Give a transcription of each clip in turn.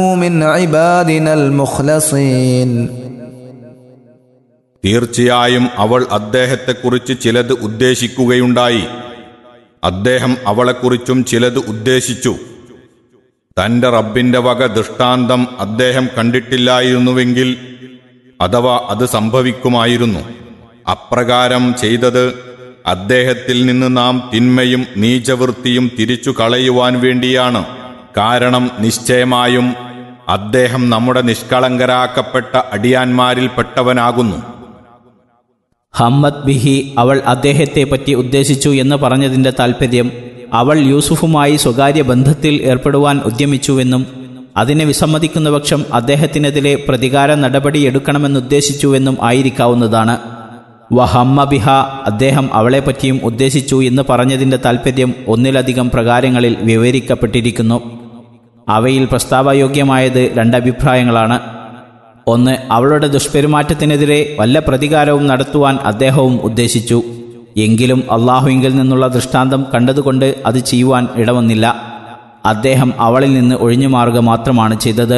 من عبادنا المخلصين. തീർച്ചയായും അവൾ അദ്ദേഹത്തെക്കുറിച്ച് ചിലത് ഉദ്ദേശിക്കുകയുണ്ടായി. അദ്ദേഹം അവളെക്കുറിച്ചും ചിലത് ഉദ്ദേശിച്ചു. തന്റെ റബ്ബിന്റെ വക ദൃഷ്ടാന്തം അദ്ദേഹം കണ്ടിട്ടില്ലായിരുന്നുവെങ്കിൽ അഥവാ അത് സംഭവിക്കുമായിരുന്നു. അപ്രകാരം ചെയ്തത് അദ്ദേഹത്തിൽ നിന്ന് നാം തിന്മയും നീചവൃത്തിയും തിരിച്ചു കളയുവാൻ വേണ്ടിയാണ്. കാരണം നിശ്ചയമായും അദ്ദേഹം നമ്മുടെ നിഷ്കളങ്കരാക്കപ്പെട്ട അടിയാന്മാരിൽപ്പെട്ടവനാകുന്നു. ഹമ്മദ് ബിഹി, അവൾ അദ്ദേഹത്തെ പറ്റി ഉദ്ദേശിച്ചു എന്ന് പറഞ്ഞതിൻ്റെ താൽപ്പര്യം അവൾ യൂസുഫുമായി സ്വകാര്യ ബന്ധത്തിൽ ഏർപ്പെടുവാൻ ഉദ്യമിച്ചുവെന്നും അതിനെ വിസമ്മതിക്കുന്ന പക്ഷം അദ്ദേഹത്തിനെതിരെ പ്രതികാര നടപടിയെടുക്കണമെന്നുദ്ദേശിച്ചുവെന്നും ആയിരിക്കാവുന്നതാണ്. വഹമ്മ ബിഹ, അദ്ദേഹം അവളെപ്പറ്റിയും ഉദ്ദേശിച്ചു എന്ന് പറഞ്ഞതിൻ്റെ താൽപ്പര്യം ഒന്നിലധികം പ്രകാരങ്ങളിൽ വിവരിക്കപ്പെട്ടിരിക്കുന്നു. അവയിൽ പ്രസ്താവയോഗ്യമായത് രണ്ടഭിപ്രായങ്ങളാണ്. ഒന്ന്, അവളുടെ ദുഷ്പെരുമാറ്റത്തിനെതിരെ വല്ല പ്രതികാരവും നടത്തുവാൻ അദ്ദേഹവും ഉദ്ദേശിച്ചു. എങ്കിലും അള്ളാഹുവിങ്കിൽ നിന്നുള്ള ദൃഷ്ടാന്തം കണ്ടതുകൊണ്ട് അത് ചെയ്യുവാൻ ഇടവന്നില്ല. അദ്ദേഹം അവളിൽ നിന്ന് ഒഴിഞ്ഞുമാറുക മാത്രമാണ് ചെയ്തത്.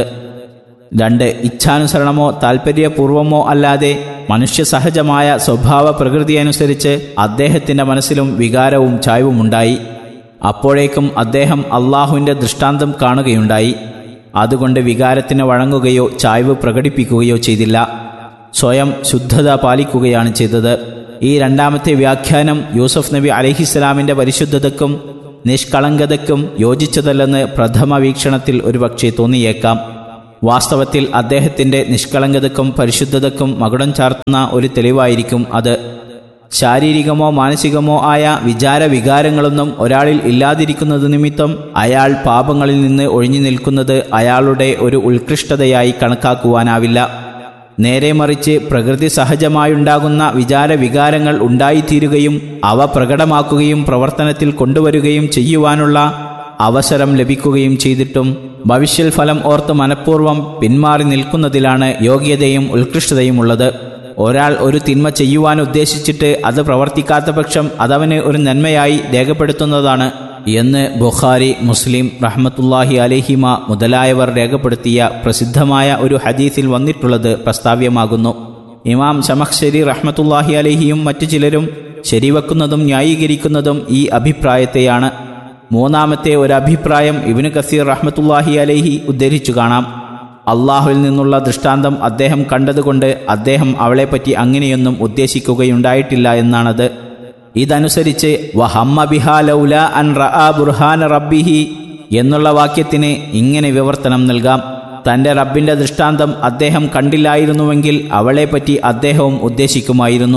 രണ്ട്, ഇച്ഛാനുസരണമോ താൽപ്പര്യപൂർവമോ അല്ലാതെ മനുഷ്യസഹജമായ സ്വഭാവ പ്രകൃതിയനുസരിച്ച് അദ്ദേഹത്തിൻ്റെ മനസ്സിലും വികാരവും ചായ്വുമുണ്ടായി. അപ്പോഴേക്കും അദ്ദേഹം അള്ളാഹുവിൻ്റെ ദൃഷ്ടാന്തം കാണുകയുണ്ടായി. അതുകൊണ്ട് വികാരത്തിന് വഴങ്ങുകയോ ചായ്വ് പ്രകടിപ്പിക്കുകയോ ചെയ്തില്ല. സ്വയം ശുദ്ധത പാലിക്കുകയാണ് ചെയ്തത്. ഈ രണ്ടാമത്തെ വ്യാഖ്യാനം യൂസുഫ് നബി അലൈഹിസ്സലാമിൻ്റെ പരിശുദ്ധതയ്ക്കും നിഷ്കളങ്കതയ്ക്കും യോജിച്ചതല്ലെന്ന് പ്രഥമ വീക്ഷണത്തിൽ ഒരുപക്ഷെ തോന്നിയേക്കാം. വാസ്തവത്തിൽ അദ്ദേഹത്തിൻ്റെ നിഷ്കളങ്കതയ്ക്കും പരിശുദ്ധതയ്ക്കും മകുടം ചാർത്തുന്ന ഒരു തെളിവായിരിക്കും അത്. ശാരീരികമോ മാനസികമോ ആയ വികാരങ്ങളൊന്നും ഒരാളിൽ ഇല്ലാതിരിക്കുന്നത് നിമിത്തം അയാൾ പാപങ്ങളിൽ നിന്ന് ഒഴിഞ്ഞു നിൽക്കുന്നത് അയാളുടെ ഒരു ഉത്കൃഷ്ടതയായി കണക്കാക്കുവാനാവില്ല. നേരെ മറിച്ച് പ്രകൃതി സഹജമായുണ്ടാകുന്ന വികാരങ്ങൾ ഉണ്ടായിത്തീരുകയും അവ പ്രകടമാക്കുകയും പ്രവർത്തനത്തിൽ കൊണ്ടുവരികയും ചെയ്യുവാനുള്ള അവസരം ലഭിക്കുകയും ചെയ്തിട്ടും ഭവിഷ്യൽ ഫലം ഓർത്ത് മനഃപൂർവ്വം പിന്മാറി നിൽക്കുന്നതിലാണ് യോഗ്യതയും ഉത്കൃഷ്ടതയും ഉള്ളത്. ഒരാൾ ഒരു തിന്മ ചെയ്യുവാൻ ഉദ്ദേശിച്ചിട്ട് അത് പ്രവർത്തിക്കാത്ത പക്ഷം അതവന് ഒരു നന്മയായി രേഖപ്പെടുത്തുന്നതാണ് എന്ന് ബുഖാരി, മുസ്ലിം റഹ്മത്തുള്ളാഹി അലൈഹിമ മുതലായവർ രേഖപ്പെടുത്തിയ പ്രസിദ്ധമായ ഒരു ഹദീസിൽ വന്നിട്ടുള്ളത് പ്രസ്താവ്യമാകുന്നു. ഇമാം ശമഖ്ശരി റഹ്മത്തുള്ളാഹി അലൈഹിയും മറ്റു ചിലരും ശരിവെക്കുന്നതും ന്യായീകരിക്കുന്നതും ഈ അഭിപ്രായത്തെയാണ്. മൂന്നാമത്തെ ഒരു അഭിപ്രായം ഇബ്നു കസീർ റഹ്മത്തുള്ളാഹി അലൈഹി ഉദ്ധരിച്ചു കാണാം. അള്ളാഹുവിൽ നിന്നുള്ള ദൃഷ്ടാന്തം അദ്ദേഹം കണ്ടതുകൊണ്ട് അദ്ദേഹം അവളെപ്പറ്റി അങ്ങനെയൊന്നും ഉദ്ദേശിക്കുകയുണ്ടായിട്ടില്ല എന്നാണത്. ഇതനുസരിച്ച് വഹമ്മ ബിഹാ ലൗല അൻ റആ ബുർഹാന റബ്ബിഹി എന്നുള്ള വാക്യത്തിന് ഇങ്ങനെ വിവർത്തനം നൽകാം: തൻ്റെ റബ്ബിൻ്റെ ദൃഷ്ടാന്തം അദ്ദേഹം കണ്ടില്ലായിരുന്നുവെങ്കിൽ അവളെപ്പറ്റി അദ്ദേഹവും ഉദ്ദേശിക്കുമായിരുന്നു.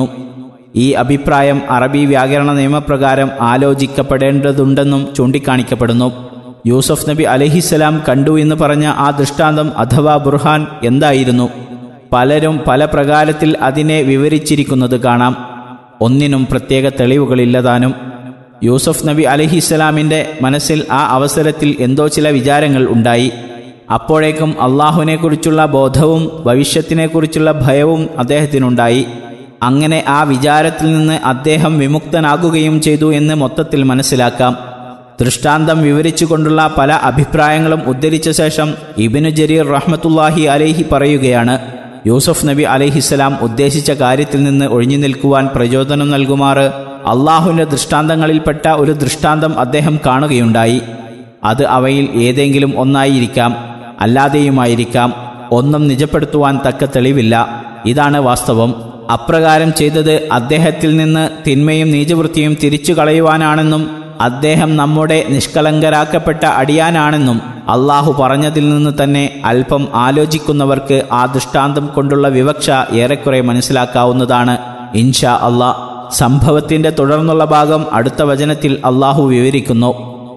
ഈ അഭിപ്രായം അറബി വ്യാകരണ നിയമപ്രകാരം ആലോചിക്കപ്പെടേണ്ടതുണ്ടെന്നും ചൂണ്ടിക്കാണിക്കപ്പെടുന്നു. യൂസുഫ് നബി അലൈഹിസ്സലാം കണ്ടു എന്ന് പറഞ്ഞ ആ ദൃഷ്ടാന്തം അഥവാ ബുർഹാൻ എന്തായിരുന്നു? പലരും പല പ്രകാരത്തിൽ അതിനെ വിവരിച്ചിരിക്കുന്നത് കാണാം. ഒന്നിനും പ്രത്യേക തെളിവുകളില്ലതാനും. യൂസുഫ് നബി അലൈഹിസ്സലാമിൻ്റെ മനസ്സിൽ ആ അവസരത്തിൽ എന്തോ ചില വിചാരങ്ങൾ ഉണ്ടായി. അപ്പോഴേക്കും അള്ളാഹുവിനെക്കുറിച്ചുള്ള ബോധവും ഭവിഷ്യത്തിനെക്കുറിച്ചുള്ള ഭയവും അദ്ദേഹത്തിനുണ്ടായി. അങ്ങനെ ആ വിചാരത്തിൽ നിന്ന് അദ്ദേഹം വിമുക്തനാകുകയും ചെയ്തു എന്ന് മൊത്തത്തിൽ മനസ്സിലാക്കാം. ദൃഷ്ടാന്തം വിവരിച്ചുകൊണ്ടുള്ള പല അഭിപ്രായങ്ങളും ഉദ്ധരിച്ച ശേഷം ഇബ്നു ജരീർ റഹ്മത്തുള്ളാഹി അലൈഹി പറയുകയാണ്: യൂസുഫ് നബി അലൈഹിസ്സലാം ഉദ്ദേശിച്ച കാര്യത്തിൽ നിന്ന് ഒഴിഞ്ഞു നിൽക്കുവാൻ പ്രചോദനം നൽകുമാറ് അള്ളാഹുവിൻ്റെ ദൃഷ്ടാന്തങ്ങളിൽപ്പെട്ട ഒരു ദൃഷ്ടാന്തം അദ്ദേഹം കാണുകയുണ്ടായി. അത് അവയിൽ ഏതെങ്കിലും ഒന്നായിരിക്കാം, അല്ലാതെയുമായിരിക്കാം. ഒന്നും നിജപ്പെടുത്തുവാൻ തക്ക തെളിവില്ല. ഇതാണ് വാസ്തവം. അപ്രകാരം ചെയ്തത് അദ്ദേഹത്തിൽ നിന്ന് തിന്മയും നീചവൃത്തിയും തിരിച്ചു കളയുവാനാണെന്നും അദ്ദേഹം നമ്മുടെ നിഷ്കളങ്കരാക്കപ്പെട്ട അടിയാനാണെന്നും അള്ളാഹു പറഞ്ഞതിൽ നിന്ന് തന്നെ അല്പം ആലോചിക്കുന്നവർക്ക് ആ ദൃഷ്ടാന്തം കൊണ്ടുള്ള വിവക്ഷ ഏറെക്കുറെ മനസ്സിലാക്കാവുന്നതാണ്. ഇൻഷാ അള്ളാഹ്. സംഭവത്തിന്റെ തുടർന്നുള്ള ഭാഗം അടുത്ത വചനത്തിൽ അള്ളാഹു വിവരിക്കുന്നു.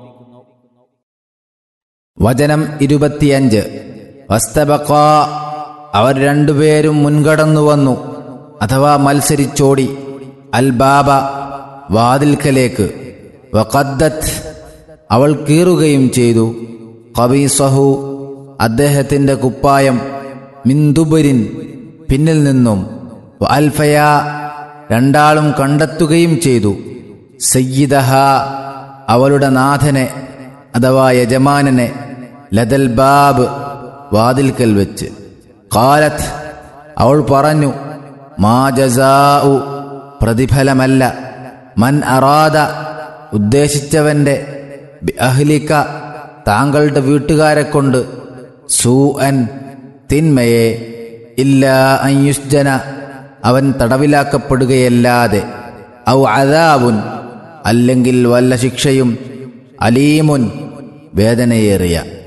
വചനം 25. വസ്തബഖാ, അവർ രണ്ടുപേരും മുൻകടന്നു വന്നു അഥവാ മത്സരിച്ചോടി, അൽബാബ, വാതിൽക്കലേക്ക്, വഖദ്ദത്ത്, അവൾ കീറുകയും ചെയ്തു, ഖബീസഹു, അദ്ദേഹത്തിൻ്റെ കുപ്പായം, മിന്ദുബരിൻ, പിന്നിൽ നിന്നും, വഅൽഫയാ, രണ്ടാളും കണ്ടെത്തുകയും ചെയ്തു, സയ്യിദഹ, അവളുടെ നാഥനെ അഥവാ യജമാനനെ, ലദൽ ബാബ്, വാതിൽക്കൽ വെച്ച്. ഖാലത്ത്, അവൾ പറഞ്ഞു, മാ ജസാഉ, പ്രതിഫലമല്ല, മൻ അറാദ, ഉദ്ദേശിച്ചവന്റെ, ബി അഹ്ലിക, താങ്കളുടെ വീട്ടുകാരെ കൊണ്ട്, സൂഅൻ, തിന്മയെ, ഇല്ലാ അൻ യുസ്ജന, അവൻ തടവിലാക്കപ്പെടുകയല്ലാതെ, ഔ അദാബുൻ, അല്ലെങ്കിൽ വല്ല ശിക്ഷയും, അലീമുൻ, വേദനയേറിയ.